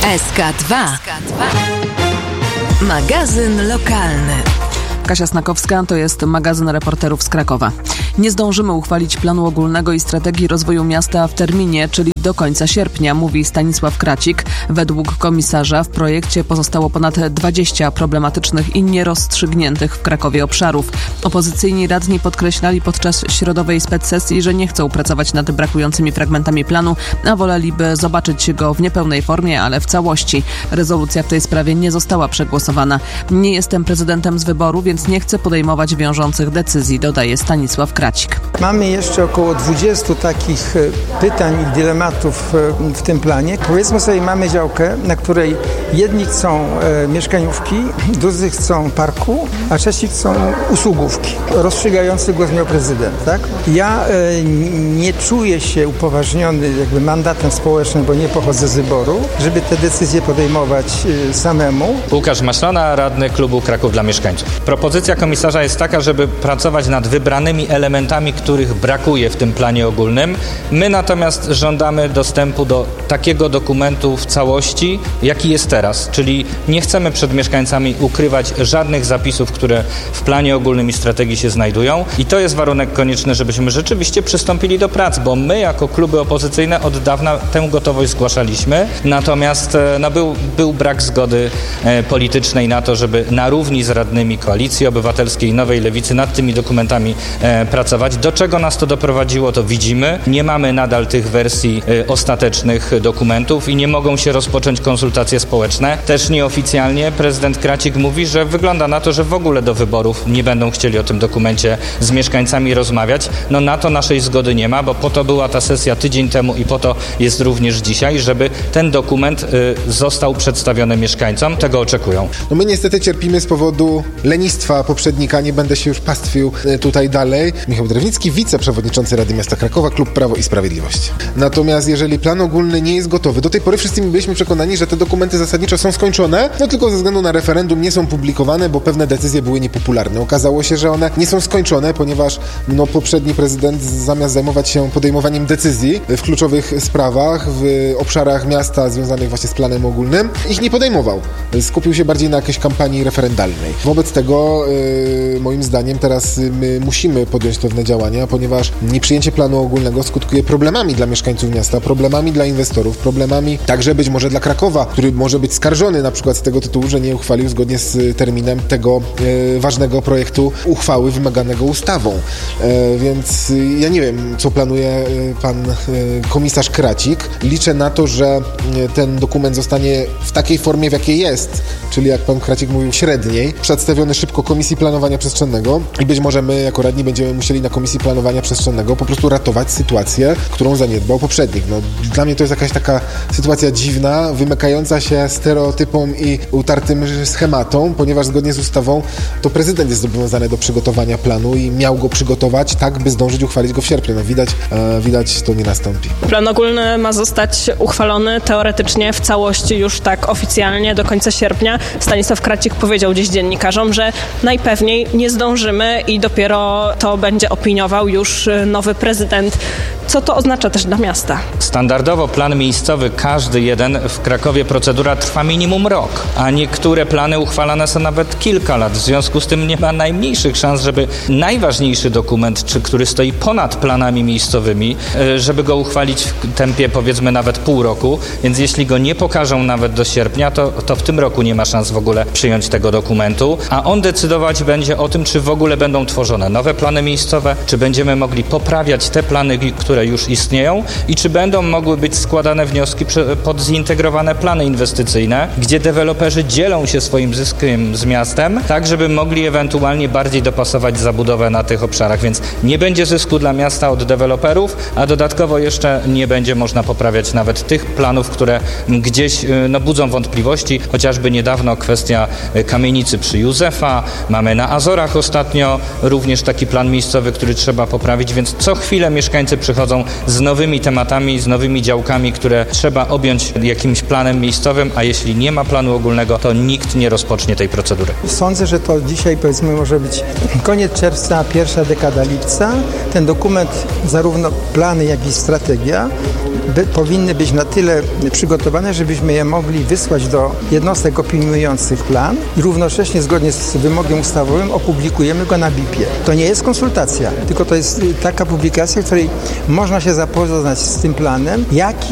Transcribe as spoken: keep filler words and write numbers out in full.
S K dwa. Magazyn lokalny. Kasia Snakowska, to jest magazyn reporterów z Krakowa. Nie zdążymy uchwalić planu ogólnego i strategii rozwoju miasta w terminie, czyli do końca sierpnia, mówi Stanisław Kracik. Według komisarza w projekcie pozostało ponad dwadzieścia problematycznych i nierozstrzygniętych w Krakowie obszarów. Opozycyjni radni podkreślali podczas środowej specsesji, że nie chcą pracować nad brakującymi fragmentami planu, a woleliby zobaczyć go w niepełnej formie, ale w całości. Rezolucja w tej sprawie nie została przegłosowana. Nie jestem prezydentem z wyboru, więc nie chcę podejmować wiążących decyzji, dodaje Stanisław Kracik. Mamy jeszcze około dwudziestu takich pytań i dylematów w tym planie. Powiedzmy sobie, mamy działkę, na której jedni chcą e, mieszkaniówki, drudzy chcą parku, a trzeci chcą usługówki. Rozstrzygający głos miał prezydent, tak? Ja e, nie czuję się upoważniony jakby mandatem społecznym, bo nie pochodzę z wyboru, żeby te decyzje podejmować e, samemu. Łukasz Maślona, radny klubu Kraków dla Mieszkańców. Propozycja komisarza jest taka, żeby pracować nad wybranymi elementami, których brakuje w tym planie ogólnym. My natomiast żądamy dostępu do takiego dokumentu w całości, jaki jest teraz. Czyli nie chcemy przed mieszkańcami ukrywać żadnych zapisów, które w planie ogólnym i strategii się znajdują. I to jest warunek konieczny, żebyśmy rzeczywiście przystąpili do prac, bo my jako kluby opozycyjne od dawna tę gotowość zgłaszaliśmy. Natomiast no, był, był brak zgody e, politycznej na to, żeby na równi z radnymi Koalicji Obywatelskiej i Nowej Lewicy nad tymi dokumentami e, pracować. Do czego nas to doprowadziło, to widzimy. Nie mamy nadal tych wersji e, ostatecznych dokumentów i nie mogą się rozpocząć konsultacje społeczne. Też nieoficjalnie prezydent Kracik mówi, że wygląda na to, że w ogóle do wyborów nie będą chcieli o tym dokumencie z mieszkańcami rozmawiać. No na to naszej zgody nie ma, bo po to była ta sesja tydzień temu i po to jest również dzisiaj, żeby ten dokument y, został przedstawiony mieszkańcom. Tego oczekują. No my niestety cierpimy z powodu lenistwa poprzednika. Nie będę się już pastwił y, tutaj dalej. Michał Drewnicki, wiceprzewodniczący Rady Miasta Krakowa, Klub Prawo i Sprawiedliwość. Natomiast jeżeli plan ogólny nie jest gotowy, do tej pory wszyscy byliśmy przekonani, że te dokumenty zasadniczo są skończone, no tylko ze względu na referendum nie są publikowane, bo pewne decyzje były niepopularne. Okazało się, że one nie są skończone, ponieważ no, poprzedni prezydent zamiast zajmować się podejmowaniem decyzji w kluczowych sprawach, w obszarach miasta związanych właśnie z planem ogólnym, ich nie podejmował. Skupił się bardziej na jakiejś kampanii referendalnej. Wobec tego yy, moim zdaniem teraz my musimy podjąć pewne działania, ponieważ nieprzyjęcie planu ogólnego skutkuje problemami dla mieszkańców miasta, problemami dla inwestorów, problemami także być może dla Krakowa, który może być skarżony na przykład z tego tytułu, że nie uchwalił zgodnie z terminem tego e, ważnego projektu uchwały wymaganego ustawą. E, więc e, ja nie wiem, co planuje e, pan e, komisarz Kracik. Liczę na to, że e, ten dokument zostanie w takiej formie, w jakiej jest, czyli jak pan Kracik mówił, średniej, przedstawiony szybko Komisji Planowania Przestrzennego i być może my jako radni będziemy musieli na Komisji Planowania Przestrzennego po prostu ratować sytuację, którą zaniedbał poprzednik. No, dla mnie to jest jakaś taka sytuacja dziwna, wymykająca się stereotypom i utartym schematom, ponieważ zgodnie z ustawą to prezydent jest zobowiązany do przygotowania planu i miał go przygotować tak, by zdążyć uchwalić go w sierpniu. No widać, e, widać to nie nastąpi. Plan ogólny ma zostać uchwalony teoretycznie w całości już tak oficjalnie do końca sierpnia. Stanisław Kracik powiedział gdzieś dziennikarzom, że najpewniej nie zdążymy i dopiero to będzie opiniował już nowy prezydent. Co to oznacza też dla miasta? Standardowo plan miejscowy, każdy jeden w Krakowie procedura trwa minimum rok, a niektóre plany uchwalane są nawet kilka lat. W związku z tym nie ma najmniejszych szans, żeby najważniejszy dokument, czy który stoi ponad planami miejscowymi, żeby go uchwalić w tempie powiedzmy nawet pół roku. Więc jeśli go nie pokażą nawet do sierpnia, to, to w tym roku nie ma szans w ogóle przyjąć tego dokumentu, a on decydować będzie o tym, czy w ogóle będą tworzone nowe plany miejscowe, czy będziemy mogli poprawiać te plany, które już istnieją i czy będą mogły być składane wnioski pod zintegrowane plany inwestycyjne, gdzie deweloperzy dzielą się swoim zyskiem z miastem, tak żeby mogli ewentualnie bardziej dopasować zabudowę na tych obszarach, więc nie będzie zysku dla miasta od deweloperów, a dodatkowo jeszcze nie będzie można poprawiać nawet tych planów, które gdzieś no, budzą wątpliwości, chociażby niedawno kwestia kamienicy przy Józefa, mamy na Azorach ostatnio również taki plan miejscowy, który trzeba poprawić, więc co chwilę mieszkańcy przychodzą z nowymi tematami obiektami, z nowymi działkami, które trzeba objąć jakimś planem miejscowym, a jeśli nie ma planu ogólnego, to nikt nie rozpocznie tej procedury. Sądzę, że to dzisiaj powiedzmy może być koniec czerwca, pierwsza dekada lipca. Ten dokument, zarówno plany, jak i strategia by, powinny być na tyle przygotowane, żebyśmy je mogli wysłać do jednostek opiniujących plan i równocześnie zgodnie z wymogiem ustawowym opublikujemy go na B I P-ie. To nie jest konsultacja, tylko to jest taka publikacja, w której można się zapoznać z tym planem, jak